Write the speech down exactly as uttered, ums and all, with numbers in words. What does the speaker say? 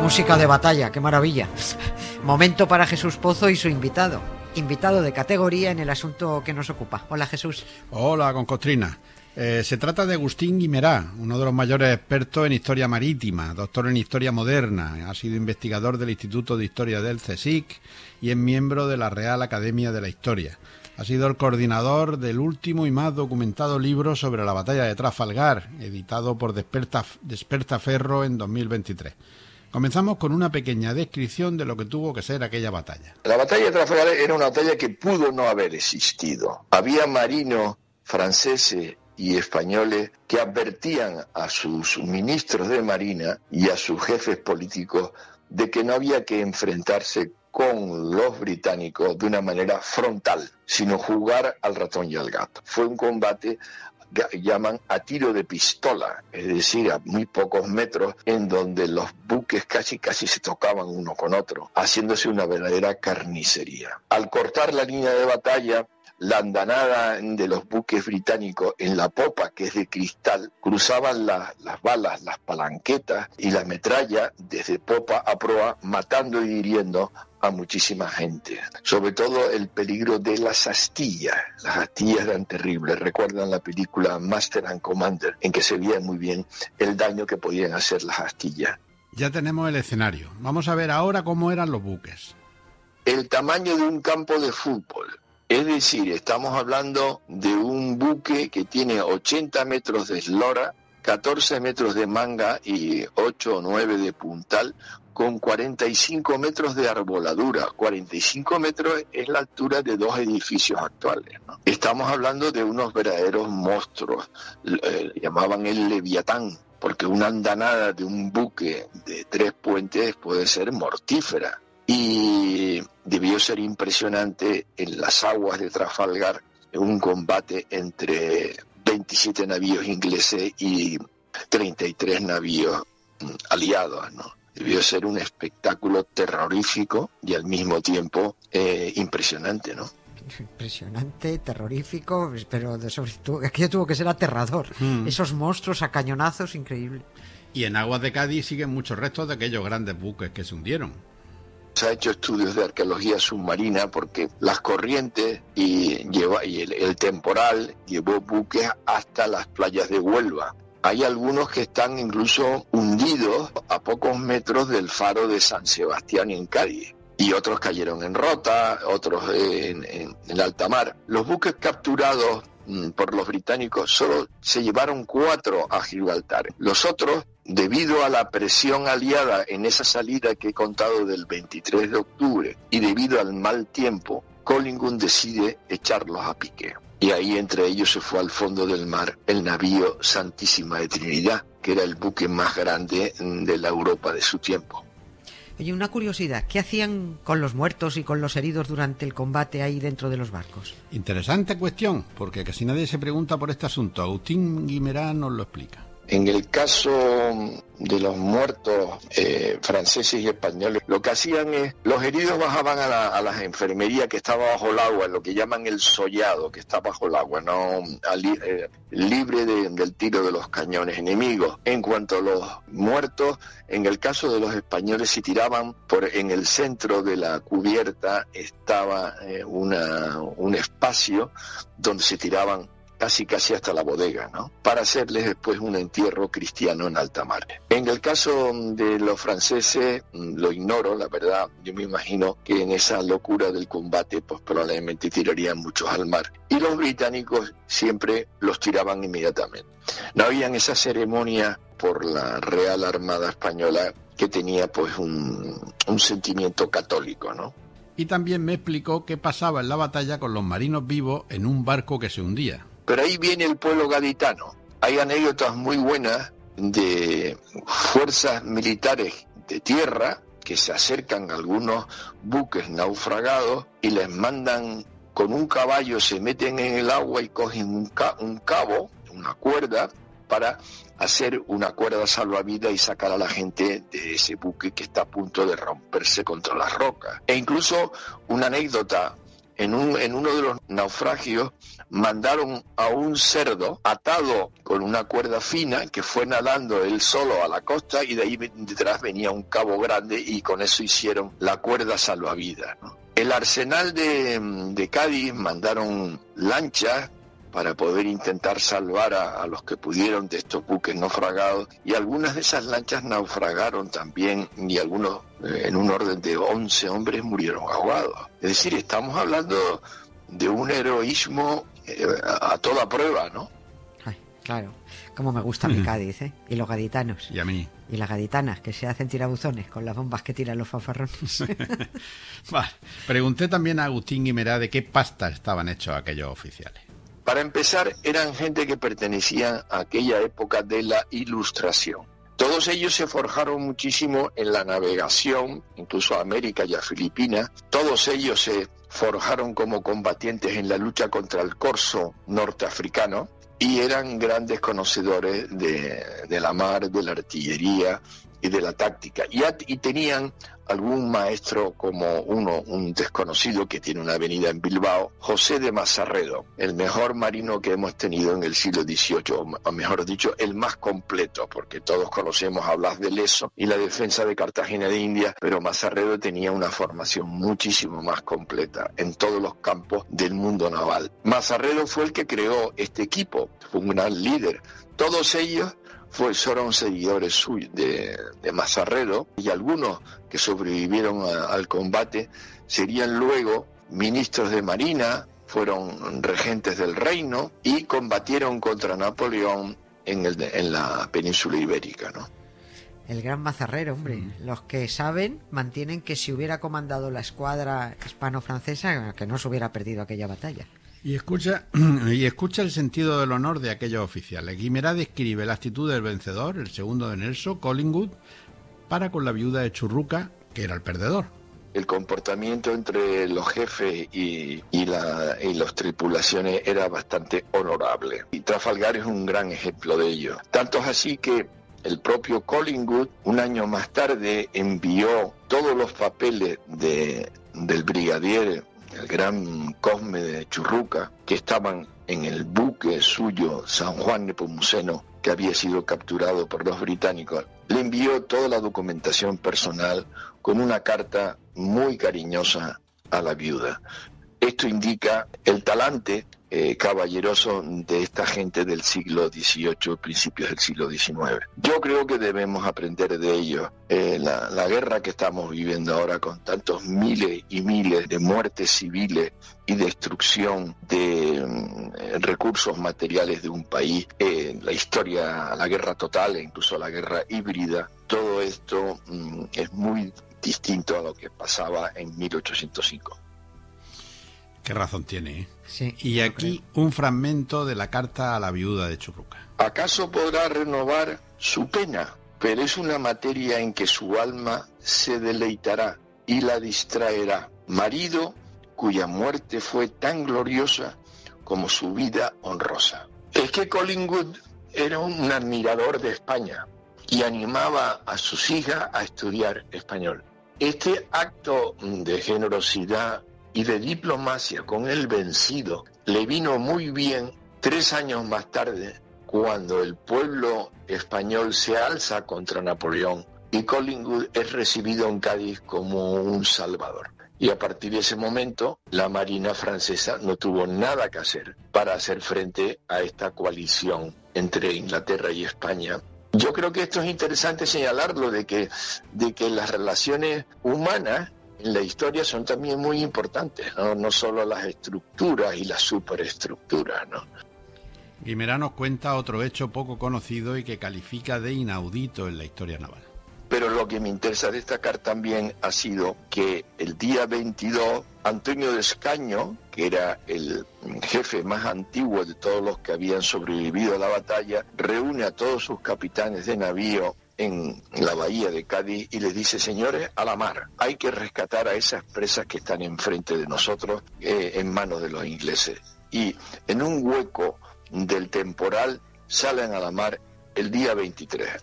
Música de batalla, qué maravilla. Momento para Jesús Pozo y su invitado. Invitado de categoría en el asunto que nos ocupa. Hola, Jesús. Hola, Concostrina. Eh, se trata de Agustín Guimerá, uno de los mayores expertos en historia marítima, doctor en historia moderna, ha sido investigador del Instituto de Historia del CSIC y es miembro de la Real Academia de la Historia. Ha sido el coordinador del último y más documentado libro sobre la batalla de Trafalgar, editado por Desperta, Despertaferro en dos mil veintitrés. Comenzamos con una pequeña descripción de lo que tuvo que ser aquella batalla. La batalla de Trafalgar era una batalla que pudo no haber existido. Había marinos franceses y españoles que advertían a sus ministros de marina y a sus jefes políticos de que no había que enfrentarse con los británicos de una manera frontal, sino jugar al ratón y al gato. Fue un combate que llaman a tiro de pistola, es decir, a muy pocos metros, en donde los buques casi casi se tocaban uno con otro, haciéndose una verdadera carnicería. Al cortar la línea de batalla, la andanada de los buques británicos en la popa, que es de cristal, cruzaban la, las balas, las palanquetas y la metralla desde popa a proa, matando y hiriendo a muchísima gente. Sobre todo el peligro de las astillas. Las astillas eran terribles. Recuerdan la película Master and Commander, en que se veía muy bien el daño que podían hacer las astillas. Ya tenemos el escenario. Vamos a ver ahora cómo eran los buques. El tamaño de un campo de fútbol. Es decir, estamos hablando de un buque que tiene ochenta metros de eslora, catorce metros de manga y ocho o nueve de puntal, con cuarenta y cinco metros de arboladura. cuarenta y cinco metros es la altura de dos edificios actuales, ¿no? Estamos hablando de unos verdaderos monstruos, eh, llamaban el Leviatán, porque una andanada de un buque de tres puentes puede ser mortífera. Y debió ser impresionante en las aguas de Trafalgar, un combate entre veintisiete navíos ingleses y treinta y tres navíos aliados, ¿no? Debió ser un espectáculo terrorífico y al mismo tiempo eh, impresionante, ¿no? Impresionante, terrorífico, pero de sobre todo, aquello tuvo que ser aterrador. Mm. Esos monstruos a cañonazos, increíble. Y en aguas de Cádiz siguen muchos restos de aquellos grandes buques que se hundieron. Se ha hecho estudios de arqueología submarina porque las corrientes y, lleva, y el, el temporal llevó buques hasta las playas de Huelva. Hay algunos que están incluso hundidos a pocos metros del faro de San Sebastián en Cádiz. Y otros cayeron en Rota, otros en, en, en alta mar. Los buques capturados mm, por los británicos solo se llevaron cuatro a Gibraltar. Los otros, debido a la presión aliada en esa salida que he contado del veintitrés de octubre y debido al mal tiempo, Collingwood decide echarlos a pique. Y ahí entre ellos se fue al fondo del mar el navío Santísima de Trinidad, que era el buque más grande de la Europa de su tiempo. Oye, una curiosidad, ¿qué hacían con los muertos y con los heridos durante el combate ahí dentro de los barcos? Interesante cuestión, porque casi nadie se pregunta por este asunto. Agustín Guimerá nos lo explica. En el caso de los muertos eh, franceses y españoles, lo que hacían es, los heridos bajaban a la, a la enfermería que estaba bajo el agua, lo que llaman el sollado, que está bajo el agua, no ali, eh, libre de, del tiro de los cañones enemigos. En cuanto a los muertos, en el caso de los españoles, se tiraban por en el centro de la cubierta, estaba eh, una, un espacio donde se tiraban casi casi hasta la bodega, ¿no? Para hacerles después un entierro cristiano en alta mar. En el caso de los franceses, lo ignoro, la verdad, yo me imagino que en esa locura del combate, pues probablemente tirarían muchos al mar. Y los británicos siempre los tiraban inmediatamente. No habían esa ceremonia por la Real Armada Española que tenía pues un, un sentimiento católico, ¿no? Y también me explicó qué pasaba en la batalla con los marinos vivos en un barco que se hundía. Pero ahí viene el pueblo gaditano. Hay anécdotas muy buenas de fuerzas militares de tierra que se acercan a algunos buques naufragados y les mandan con un caballo, se meten en el agua y cogen un, ca- un cabo, una cuerda, para hacer una cuerda salvavidas y sacar a la gente de ese buque que está a punto de romperse contra las rocas. E incluso una anécdota En, un, en uno de los naufragios mandaron a un cerdo atado con una cuerda fina que fue nadando él solo a la costa, y de ahí detrás venía un cabo grande y con eso hicieron la cuerda salvavidas, ¿no? El arsenal de, de Cádiz mandaron lanchas para poder intentar salvar a, a los que pudieron de estos buques naufragados, y algunas de esas lanchas naufragaron también, y algunos, eh, en un orden de once hombres, murieron ahogados. Es decir, estamos hablando de un heroísmo eh, a, a toda prueba, ¿no? Ay, claro, como me gusta mi Cádiz, ¿eh? Y los gaditanos. Y a mí. Y las gaditanas, que se hacen tirabuzones con las bombas que tiran los fanfarrones. Vale. Pregunté también a Agustín Guimerá de qué pasta estaban hechos aquellos oficiales. Para empezar, eran gente que pertenecía a aquella época de la Ilustración. Todos ellos se forjaron muchísimo en la navegación, incluso a América y a Filipinas. Todos ellos se forjaron como combatientes en la lucha contra el corso norteafricano y eran grandes conocedores de, de la mar, de la artillería y de la táctica. Y, at, y tenían algún maestro como uno, un desconocido que tiene una avenida en Bilbao, José de Mazarredo, el mejor marino que hemos tenido en el siglo dieciocho, o mejor dicho, el más completo, porque todos conocemos a Blas de Lezo y la defensa de Cartagena de Indias, pero Mazarredo tenía una formación muchísimo más completa en todos los campos del mundo naval. Mazarredo fue el que creó este equipo, fue un gran líder. Todos ellos fueron seguidores suyos de, de Mazarredo, y algunos que sobrevivieron a, al combate serían luego ministros de Marina, fueron regentes del reino y combatieron contra Napoleón en, el, en la península ibérica, ¿no? El gran Mazarrero, hombre. Mm. Los que saben mantienen que si hubiera comandado la escuadra hispano-francesa, que no se hubiera perdido aquella batalla. Y escucha, y escucha el sentido del honor de aquellos oficiales. Guimerá describe la actitud del vencedor, el segundo de Nelson, Collingwood, para con la viuda de Churruca, que era el perdedor. El comportamiento entre los jefes y, y, la, y las tripulaciones era bastante honorable. Y Trafalgar es un gran ejemplo de ello. Tanto es así que el propio Collingwood, un año más tarde, envió todos los papeles de, del brigadier, el gran Cosme de Churruca, que estaban en el buque suyo San Juan Nepomuceno, que había sido capturado por los británicos. Le envió toda la documentación personal con una carta muy cariñosa a la viuda. Esto indica el talante eh, caballeroso de esta gente del siglo dieciocho, principios del siglo diecinueve. Yo creo que debemos aprender de ellos. Eh, la, la guerra que estamos viviendo ahora, con tantos miles y miles de muertes civiles y destrucción de eh, recursos materiales de un país, eh, la historia, la guerra total e incluso la guerra híbrida, todo esto mm, es muy distinto a lo que pasaba en mil ochocientos cinco. Qué razón tiene, ¿eh? Sí, y aquí creo. Un fragmento de la carta a la viuda de Churruca. ¿Acaso podrá renovar su pena? Pero es una materia en que su alma se deleitará y la distraerá. Marido cuya muerte fue tan gloriosa como su vida honrosa. Es que Collingwood era un admirador de España y animaba a sus hijas a estudiar español. Este acto de generosidad y de diplomacia con el vencido le vino muy bien tres años más tarde, cuando el pueblo español se alza contra Napoleón y Collingwood es recibido en Cádiz como un salvador. Y a partir de ese momento, la marina francesa no tuvo nada que hacer para hacer frente a esta coalición entre Inglaterra y España. Yo creo que esto es interesante señalarlo, de que, de que las relaciones humanas en la historia son también muy importantes, ¿no? No solo las estructuras y las superestructuras, ¿no? Guimerá nos cuenta otro hecho poco conocido y que califica de inaudito en la historia naval. Pero lo que me interesa destacar también ha sido que el día veintidós, Antonio de Escaño, que era el jefe más antiguo de todos los que habían sobrevivido a la batalla, reúne a todos sus capitanes de navío en la bahía de Cádiz y les dice: señores, a la mar, hay que rescatar a esas presas que están enfrente de nosotros eh, en manos de los ingleses. Y en un hueco del temporal salen a la mar el día veintitrés.